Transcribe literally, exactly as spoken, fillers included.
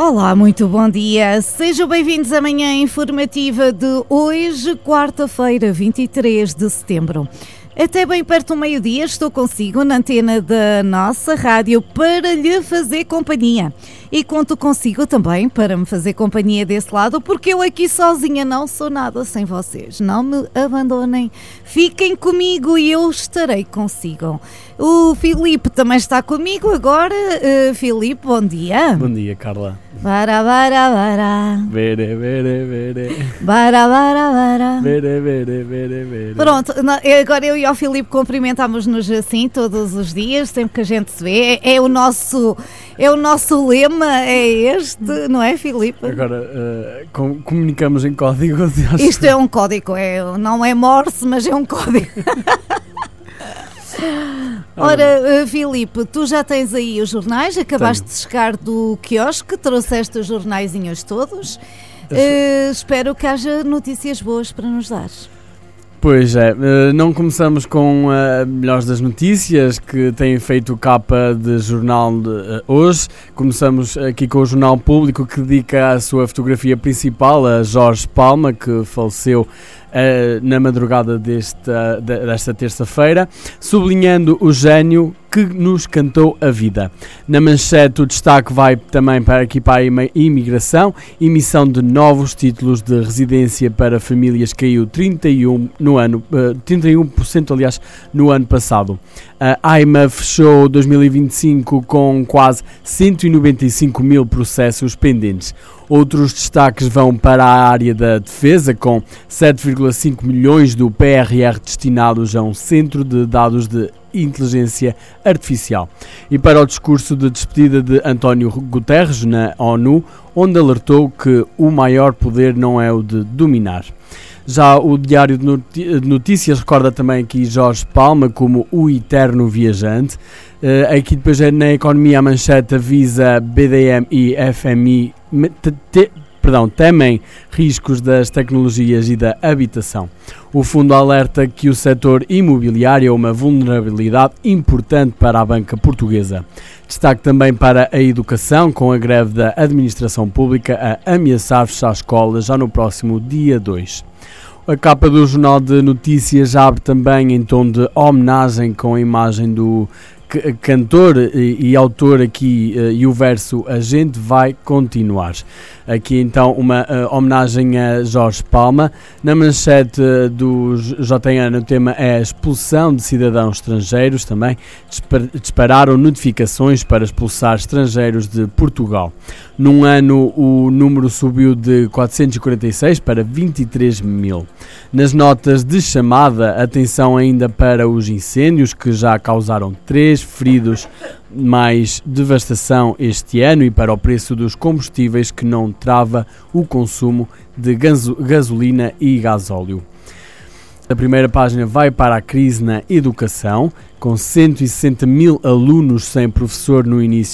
Olá, muito bom dia. Sejam bem-vindos à manhã informativa de hoje, quarta-feira, vinte e três de setembro. Até bem perto do meio-dia estou consigo na antena da nossa rádio para lhe fazer companhia. E conto consigo também para me fazer companhia desse lado, porque eu aqui sozinha não sou nada sem vocês. Não me abandonem, fiquem comigo e eu estarei consigo. O Filipe também está comigo agora. Uh, Filipe, bom dia. Bom dia, Carla. Bara, bara, bara. Vere, vere, vere. Bara, bara, bara. Vere, vere, vere, vere. Pronto, agora eu e o Filipe cumprimentamos-nos assim todos os dias, sempre que a gente se vê. É, é, o, nosso, é o nosso lema, é este, não é, Filipe? Agora, uh, com, comunicamos em código. Isto é um código, é, não é Morse, mas é um código. Ora, uh, Filipe, tu já tens aí os jornais, acabaste Tenho. de chegar do quiosque, trouxeste os jornaizinhos todos. Uh, espero que haja notícias boas para nos dar. Pois é, não começamos com a melhores das notícias que têm feito capa de jornal de hoje. Começamos aqui com o Jornal Público, que dedica a sua fotografia principal a Jorge Palma, que faleceu Uh, na madrugada desta, desta terça-feira, sublinhando o gênio que nos cantou a vida. Na manchete o destaque vai também para aqui para a imigração. Emissão de novos títulos de residência para famílias caiu trinta e um por cento no ano, uh, trinta e um por cento, aliás, no ano passado. A AIMA fechou dois mil e vinte e cinco com quase cento e noventa e cinco mil processos pendentes. Outros destaques vão para a área da defesa, com sete vírgula cinco milhões do P R R destinados a um centro de dados de inteligência artificial. E para o discurso de despedida de António Guterres na ONU, onde alertou que o maior poder não é o de dominar. Já o Diário de Notícias recorda também aqui Jorge Palma como o eterno viajante. Uh, aqui depois na economia a manchete avisa B D M e F M I te, te, perdão, temem riscos das tecnologias e da habitação. O fundo alerta que o setor imobiliário é uma vulnerabilidade importante para a banca portuguesa. Destaque também para a educação, com a greve da administração pública a ameaçar fechar escolas já no próximo dia dois. A capa do Jornal de Notícias abre também em tom de homenagem com a imagem do c- cantor e, e autor aqui uh, e o verso A Gente Vai Continuar. Aqui então uma uh, homenagem a Jorge Palma. Na manchete uh, do J N o tema é a expulsão de cidadãos estrangeiros também. Dispar- dispararam notificações para expulsar estrangeiros de Portugal. Num ano o número subiu de quatrocentos e quarenta e seis para vinte e três mil. Nas notas de chamada, atenção ainda para os incêndios que já causaram três feridos, mais devastação este ano, e para o preço dos combustíveis que não trava o consumo de gaso- gasolina e gasóleo. A primeira página vai para a crise na educação, com cento e sessenta mil alunos sem professor no início